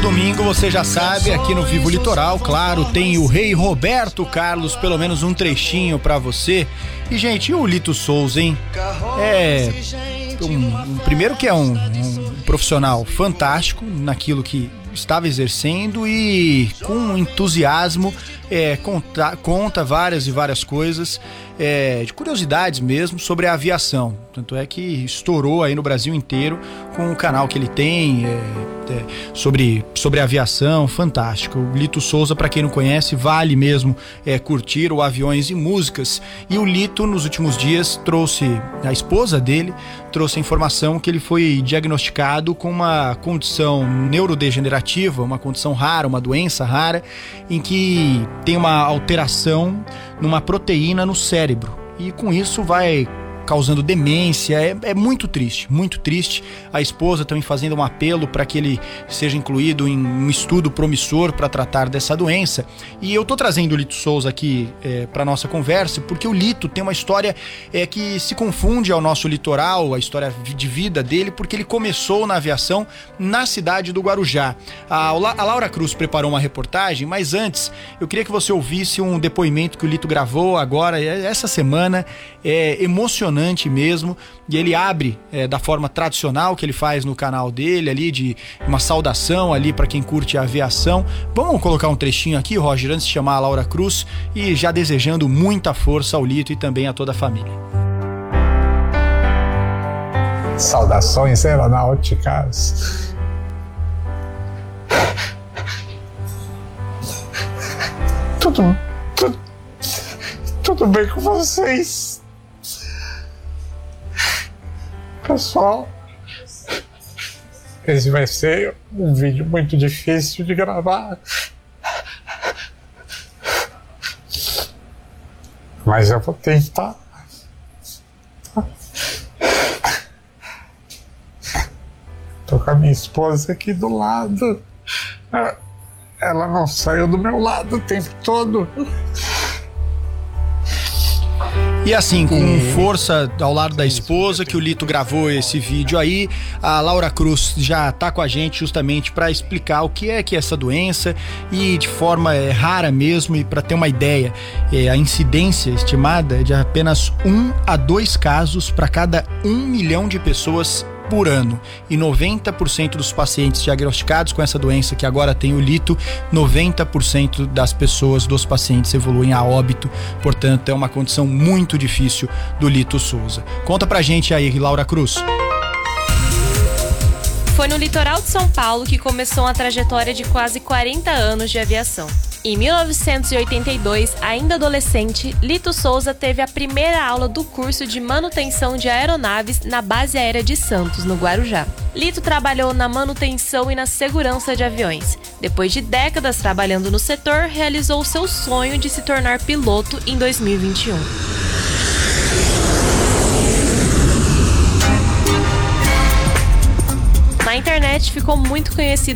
Todo domingo, você já sabe, aqui no Vivo Litoral, claro, tem o Rei Roberto Carlos, pelo menos um trechinho pra você. E, gente, e o Lito Souza, hein? Primeiro que é um profissional fantástico naquilo que estava exercendo e com entusiasmo conta várias e várias coisas, de curiosidades mesmo sobre a aviação. Tanto é que estourou aí no Brasil inteiro com o canal que ele tem sobre aviação, fantástico. O Lito Souza, para quem não conhece, vale mesmo curtir o Aviões e Músicas. E o Lito, nos últimos dias, a esposa dele trouxe a informação que ele foi diagnosticado com uma condição neurodegenerativa, uma condição rara, uma doença rara, em que tem uma alteração numa proteína no cérebro. E com isso vai causando demência. É muito triste, muito triste. A esposa também fazendo um apelo para que ele seja incluído em um estudo promissor para tratar dessa doença. E eu tô trazendo o Lito Souza aqui para nossa conversa porque o Lito tem uma história que se confunde ao nosso litoral, a história de vida dele, porque ele começou na aviação na cidade do Guarujá. A Laura Cruz preparou uma reportagem, mas antes eu queria que você ouvisse um depoimento que o Lito gravou agora, essa semana. É emocionante mesmo, e ele abre da forma tradicional que ele faz no canal dele, ali de uma saudação ali para quem curte a aviação. Vamos colocar um trechinho aqui, Roger, antes de chamar a Laura Cruz, e já desejando muita força ao Lito e também a toda a família. Saudações aeronáuticas. Tudo bem com vocês? Pessoal, esse vai ser um vídeo muito difícil de gravar, mas eu vou tentar. Tô com a minha esposa aqui do lado. Ela não saiu do meu lado o tempo todo. E assim, com força ao lado da esposa, que o Lito gravou esse vídeo aí, a Laura Cruz já tá com a gente justamente para explicar o que é essa doença e de forma rara mesmo, e para ter uma ideia, a incidência estimada é de apenas 1 a 2 casos para cada 1 milhão de pessoas por ano, e 90% dos pacientes diagnosticados com essa doença que agora tem o Lito, 90% das pessoas, dos pacientes, evoluem a óbito. Portanto, é uma condição muito difícil do Lito Souza. Conta pra gente aí, Laura Cruz. Foi no litoral de São Paulo que começou uma trajetória de quase 40 anos de aviação. Em 1982, ainda adolescente, Lito Souza teve a primeira aula do curso de manutenção de aeronaves na Base Aérea de Santos, no Guarujá. Lito trabalhou na manutenção e na segurança de aviões. Depois de décadas trabalhando no setor, realizou seu sonho de se tornar piloto em 2021. Na internet ficou muito conhecido